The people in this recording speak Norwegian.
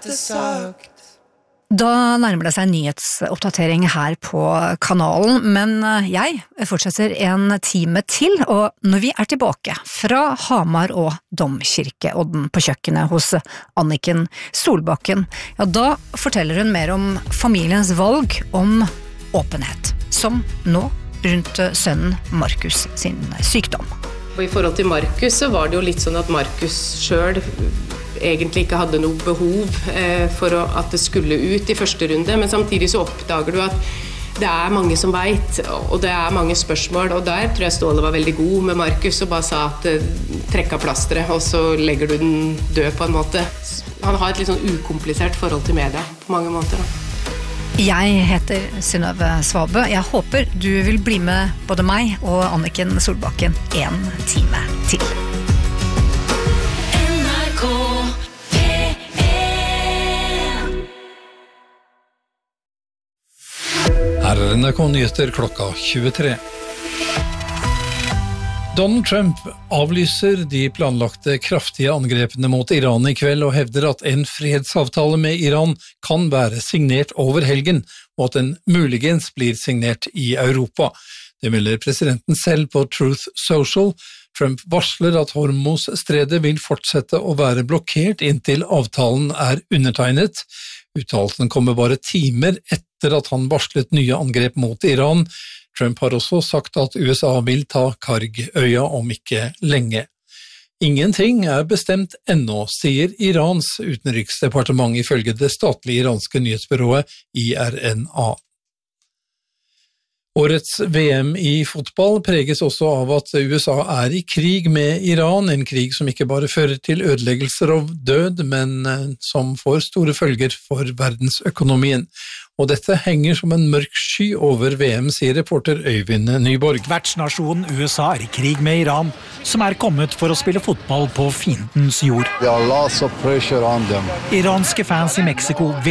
sagt. Da nærmer det seg en nyhetsoppdatering her på kanalen, men jeg fortsetter en time til, og når vi er tilbake fra Hamar og Domkirkeodden på kjøkkenet hos Anniken Solbakken, ja, da forteller hun mer om familiens valg om åpenhet, som nå rundt sønnen Markus sin sykdom. I forhold til Markus så var det jo litt sånn at Markus selv egentlig ikke hadde noe behov for at det skulle ut I første runde, men samtidig så oppdager du at det mange som vet, og det mange spørsmål, og der tror jeg Ståle var veldig god med Markus og bare sa at trekk av plasteret, og så legger du den død på en måte. Han har et litt sånn ukomplisert forhold til media på mange måter da. Jeg heter Synnøve Svabø. Jeg håper du vil bli med både meg og Anniken Solbakken en time til. NRK P1. Her NRK Nyheter klokka 23. Donald Trump avlyser de planlagte kraftige angrepene mot Iran I kveld og hevder at en fredsavtale med Iran kan være signert over helgen, og at den muligens blir signert I Europa. Det melder presidenten selv på Truth Social. Trump varsler at Hormuz-stredet vil fortsette å være blokkert inntil avtalen undertegnet. Uttalelsen kommer bare timer etter at han varslet nye angrep mot Iran. Trump har også sagt at USA vil ta Karg-øya om ikke lenge. Ingenting bestemt ennå, sier Irans utenriksdepartement ifølge det statlige iranske nyhetsbyrået IRNA. Årets VM I fotball preges også av at USA I krig med Iran, en krig som ikke bare fører til ødeleggelser og død, men som får store følger for verdensøkonomien. Og dette henger som en mørk sky over VM, sier reporter Øyvind Nyborg. Vertsnasjonen USA I krig med Iran, som kommet for å spille fotball på fiendens jord. There are lots of pressure on them. Iranske fans I Mexico